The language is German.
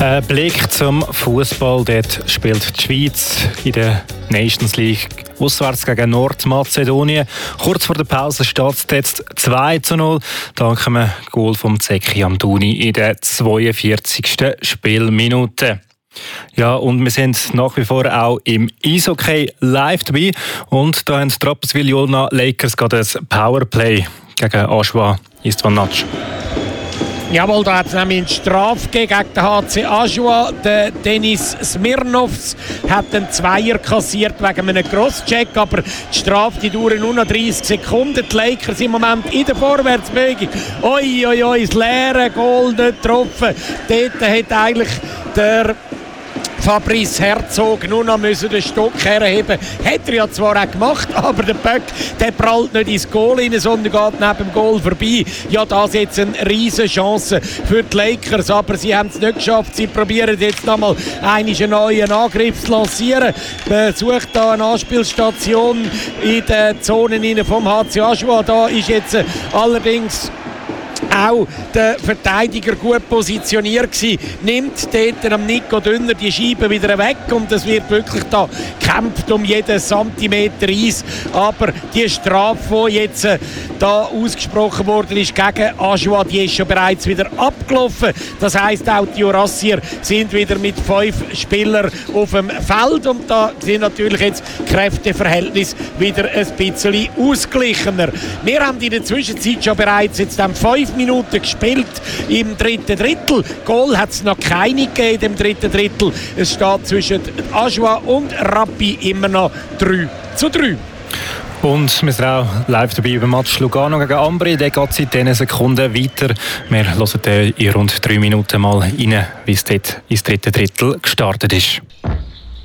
Blick zum Fußball. Dort spielt die Schweiz in der Nations League auswärts gegen Nordmazedonien. Kurz vor der Pause steht es jetzt 2:0. Dank einem Goal vom Zeki Amdouni in der 42. Spielminute. Ja, und wir sind nach wie vor auch im Eishockey live dabei. Und da haben die Rapperswil-Jolna Lakers gerade ein Powerplay gegen Aschua Istvan-Natsch. Jawohl, da hat es nämlich eine Strafe gegen den HC Aschua. Der Denis Smirnovs hat einen Zweier kassiert wegen einem Crosscheck, aber die Strafe die dauert nur noch 30 Sekunden. Die Lakers im Moment in der Vorwärtsbewegung. Das leere Goal nicht getroffen. Dort hat eigentlich der Fabrice Herzog nur noch den Stock herheben. Hat er ja zwar auch gemacht, aber der Böck der prallt nicht ins Goal rein, sondern geht neben dem Goal vorbei. Ja, das ist jetzt eine riesige Chance für die Lakers, aber sie haben es nicht geschafft. Sie probieren jetzt nochmal einen neuen Angriff zu lancieren. Man sucht da eine Anspielstation in den Zonen vom HC Aschua. Da ist jetzt allerdings auch der Verteidiger gut positioniert gewesen, nimmt dort am Nico Dünner die Scheibe wieder weg und es wird wirklich da gekämpft um jeden Zentimeter Eis. Aber die Strafe, die jetzt da ausgesprochen worden ist gegen Aschua, die ist schon bereits wieder abgelaufen. Das heisst, auch die Jurassier sind wieder mit 5 Spielern auf dem Feld und da sind natürlich jetzt Kräfteverhältnisse wieder ein bisschen ausgeglichener. Wir haben in der Zwischenzeit schon bereits jetzt 5 Minuten gespielt im dritten Drittel. Goal hat es noch keine gegeben im dritten Drittel. Es steht zwischen Aschua und Rappi immer noch 3:3. Und wir sind auch live dabei beim Match Lugano gegen Ambri. Der geht seit diesen Sekunden weiter. Wir hören in rund 3 Minuten mal rein, wie es dort ins dritte Drittel gestartet ist.